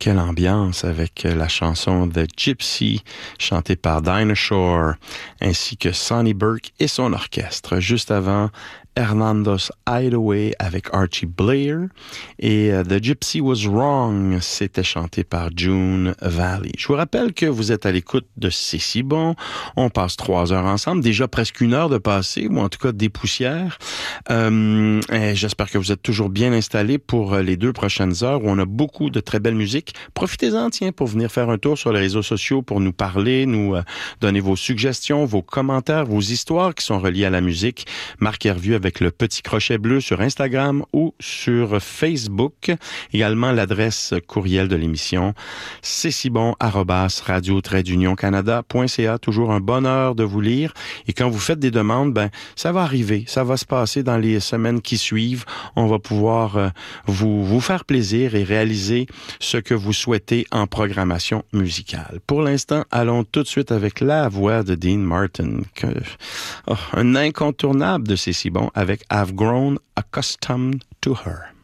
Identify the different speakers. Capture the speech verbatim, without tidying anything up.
Speaker 1: Quelle ambiance avec la chanson The Gypsy, chantée par Dinah Shore, ainsi que Sonny Burke et son orchestre. Juste avant, Hernando's Hideaway avec Archie Blair et uh, The Gypsy Was Wrong, c'était chanté par June Valley. Je vous rappelle que vous êtes à l'écoute de C'est si bon. On passe trois heures ensemble, déjà presque une heure de passé, ou en tout cas des poussières. Euh, et j'espère que vous êtes toujours bien installés pour les deux prochaines heures où on a beaucoup de très belle musique. Profitez-en, tiens, pour venir faire un tour sur les réseaux sociaux pour nous parler, nous euh, donner vos suggestions, vos commentaires, vos histoires qui sont reliées à la musique. Marc Hervieux avec le petit crochet bleu sur Instagram ou sur Facebook. Également l'adresse courriel de l'émission, c'est si bon arobase radio trait d'union canada point c a. Toujours un bonheur de vous lire. Et quand vous faites des demandes, ben ça va arriver, ça va se passer dans les semaines qui suivent. On va pouvoir euh, vous vous faire plaisir et réaliser ce que vous souhaitez en programmation musicale. Pour l'instant, allons tout de suite avec la voix de Dean Martin, que, oh, un incontournable de C'est si bon avec I've Grown Accustomed to Her.